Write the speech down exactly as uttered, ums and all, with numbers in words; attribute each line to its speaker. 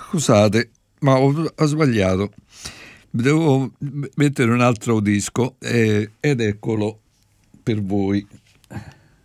Speaker 1: scusate, ma ho, ho sbagliato. Devo mettere un altro disco eh, ed eccolo per voi.